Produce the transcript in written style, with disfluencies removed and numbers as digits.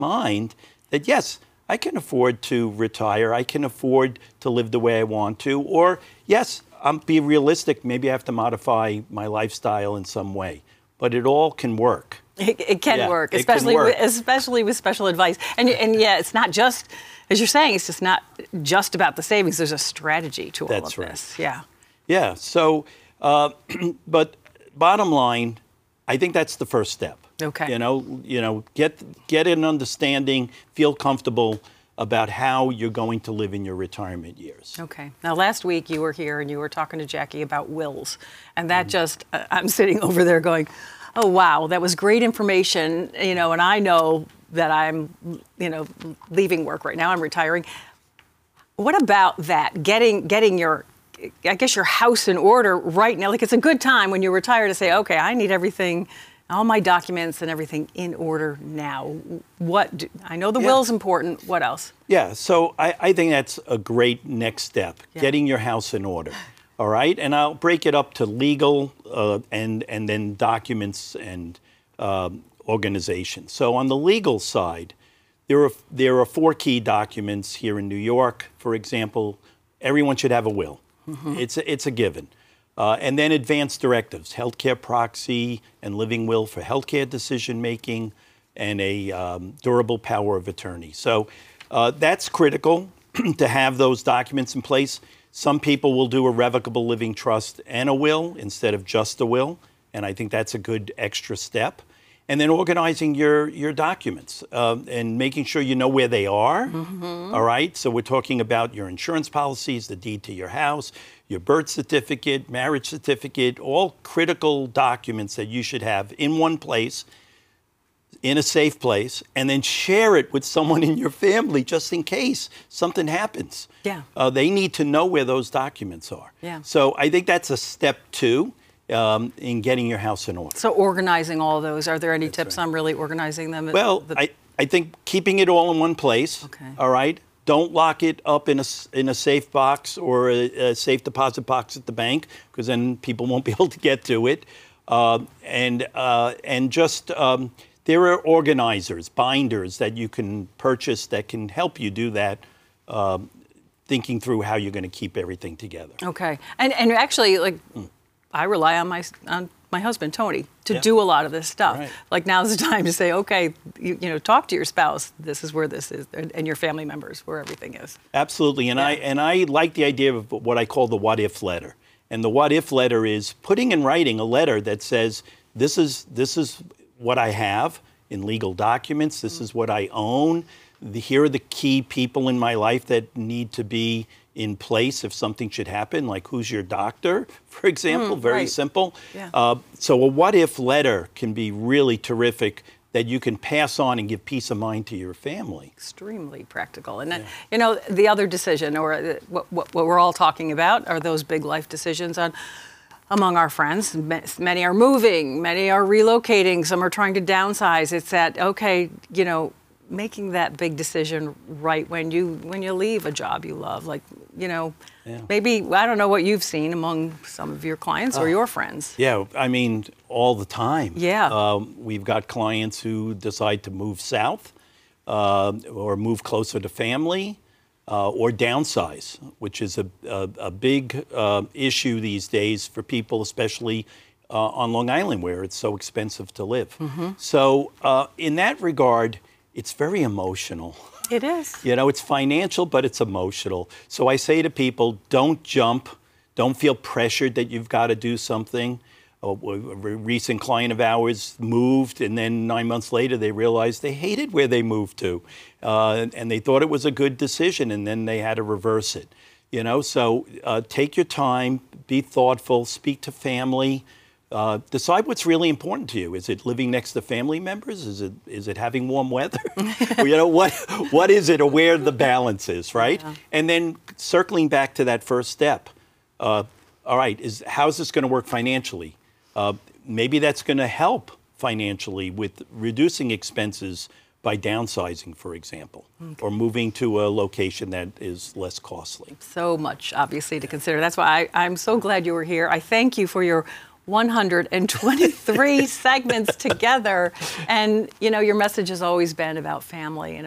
mind that, yes, I can afford to retire. I can afford to live the way I want to. Or, yes, be realistic. Maybe I have to modify my lifestyle in some way. But it all can work. It can work, especially with special advice. And yeah, it's not just, as you're saying, it's just not just about the savings. There's a strategy to all of this. Yeah. Yeah. So, but bottom line, I think that's the first step. Okay. Get an understanding, feel comfortable about how you're going to live in your retirement years. Okay. Now, last week you were here and you were talking to Jackie about wills. And that just, I'm sitting over there going, oh, wow, that was great information, and I know that I'm, leaving work right now, I'm retiring. What about that, getting your house in order right now? Like, it's a good time when you retire to say, okay, I need everything, all my documents and everything in order now. I know the will's important. What else? Yeah, so I think that's a great next step, getting your house in order. All right, and I'll break it up to legal and then documents and organization. So on the legal side, there are 4 key documents here in New York. For example, everyone should have a will. Mm-hmm. It's a given. And then advance directives, healthcare proxy and living will for healthcare decision making, and a durable power of attorney. So that's critical to have those documents in place. Some people will do a revocable living trust and a will instead of just a will, and I think that's a good extra step. And then organizing your documents and making sure you know where they are. Mm-hmm. All right, so we're talking about your insurance policies, the deed to your house, your birth certificate, marriage certificate, all critical documents that you should have in one place, in a safe place, and then share it with someone in your family just in case something happens. Yeah. They need to know where those documents are. Yeah. So I think that's a step 2 in getting your house in order. So organizing all those, are there any tips on really organizing them? Well, I think keeping it all in one place, all right? Don't lock it up in a safe box or a safe deposit box at the bank, because then people won't be able to get to it. There are organizers, binders that you can purchase that can help you do that, thinking through how you're going to keep everything together. Okay. And actually, I rely on my husband, Tony, to do a lot of this stuff. Right. Like, now's the time to say, okay, talk to your spouse. This is where this is, and your family members, where everything is. Absolutely. And I like the idea of what I call the what if letter. And the what if letter is putting in writing a letter that says, this is what I have in legal documents. This is what I own. Here are the key people in my life that need to be in place if something should happen, like who's your doctor, for example, very simple. Yeah. So a what-if letter can be really terrific that you can pass on and give peace of mind to your family. Extremely practical. And the other decision, or what we're all talking about, are those big life decisions among our friends. Many are moving, many are relocating, some are trying to downsize. It's that, okay, making that big decision right when you leave a job you love, maybe, I don't know what you've seen among some of your clients or your friends. Yeah, I mean, all the time. Yeah. We've got clients who decide to move south or move closer to family or downsize, which is a big issue these days for people, especially on Long Island, where it's so expensive to live. Mm-hmm. So in that regard, it's very emotional. It is. It's financial, but it's emotional. So I say to people, don't jump. Don't feel pressured that you've got to do something. A recent client of ours moved, and then 9 months later, they realized they hated where they moved to. And they thought it was a good decision, and then they had to reverse it. So take your time, be thoughtful, speak to family. Decide what's really important to you. Is it living next to family members? Is it having warm weather? What is it, or where the balance is, right? Yeah. And then circling back to that first step. All right, how's this going to work financially? Maybe that's going to help financially with reducing expenses by downsizing, for example, or moving to a location that is less costly. So much, obviously, to consider. That's why I'm so glad you were here. I thank you for your 123 segments together. And, you know, your message has always been about family and